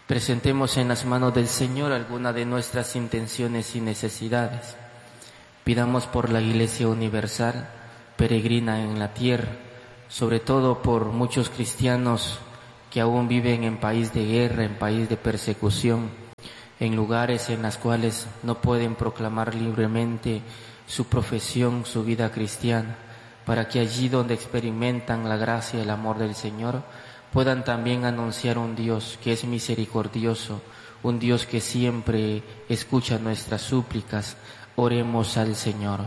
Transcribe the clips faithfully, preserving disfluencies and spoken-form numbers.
Presentemos en las manos del Señor algunas de nuestras intenciones y necesidades. Pidamos por la Iglesia Universal, peregrina en la tierra, sobre todo por muchos cristianos que aún viven en país de guerra, en país de persecución, en lugares en los cuales no pueden proclamar libremente su profesión, su vida cristiana, para que allí donde experimentan la gracia y el amor del Señor, puedan también anunciar un Dios que es misericordioso, un Dios que siempre escucha nuestras súplicas. Oremos al Señor.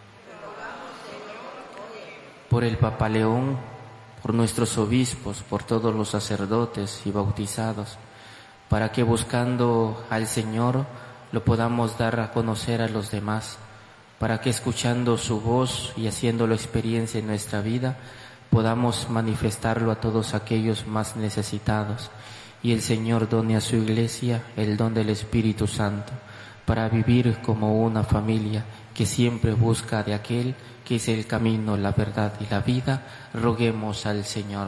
Por el Papa León, por nuestros obispos, por todos los sacerdotes y bautizados, para que buscando al Señor lo podamos dar a conocer a los demás, para que escuchando su voz y haciéndolo experiencia en nuestra vida, podamos manifestarlo a todos aquellos más necesitados, y el Señor done a su Iglesia el don del Espíritu Santo, para vivir como una familia que siempre busca de aquel que es el camino, la verdad y la vida. Roguemos al Señor.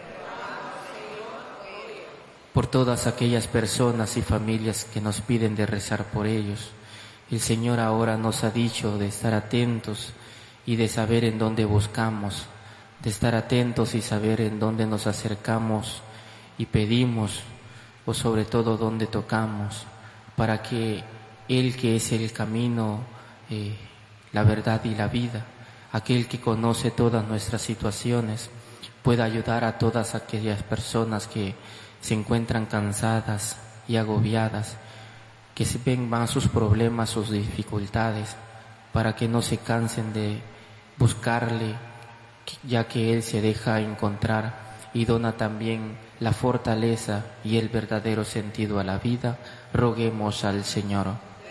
Por todas aquellas personas y familias que nos piden de rezar por ellos, el Señor ahora nos ha dicho de estar atentos y de saber en dónde buscamos, de estar atentos y saber en dónde nos acercamos y pedimos, o sobre todo dónde tocamos, para que Él que es el camino, eh, la verdad y la vida, aquel que conoce todas nuestras situaciones, pueda ayudar a todas aquellas personas que se encuentran cansadas y agobiadas, que se ven más sus problemas, sus dificultades, para que no se cansen de buscarle, ya que Él se deja encontrar y dona también la fortaleza y el verdadero sentido a la vida. Roguemos al Señor.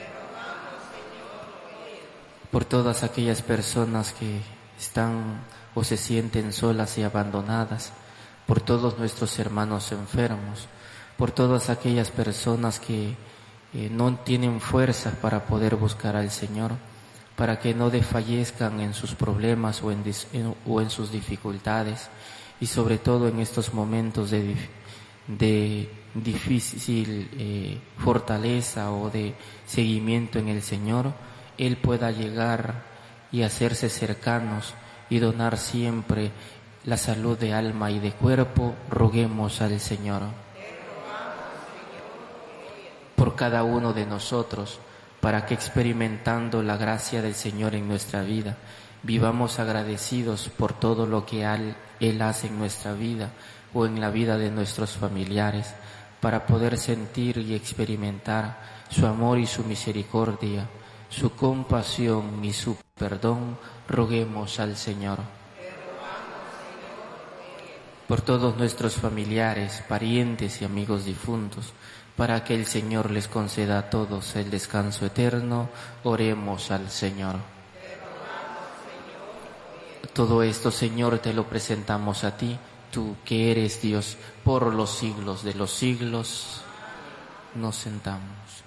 Por todas aquellas personas que están o se sienten solas y abandonadas, por todos nuestros hermanos enfermos, por todas aquellas personas que eh, no tienen fuerza para poder buscar al Señor, para que no desfallezcan en sus problemas o en, en, o en sus dificultades, y sobre todo en estos momentos de, de difícil eh, fortaleza o de seguimiento en el Señor, Él pueda llegar y hacerse cercanos y donar siempre la salud de alma y de cuerpo. Roguemos al Señor. Por cada uno de nosotros, para que experimentando la gracia del Señor en nuestra vida, vivamos agradecidos por todo lo que Él hace en nuestra vida o en la vida de nuestros familiares, para poder sentir y experimentar su amor y su misericordia, su compasión y su perdón. Roguemos al Señor. Por todos nuestros familiares, parientes y amigos difuntos, para que el Señor les conceda a todos el descanso eterno, oremos al Señor. Todo esto, Señor, te lo presentamos a ti, tú que eres Dios por los siglos de los siglos. Nos sentamos.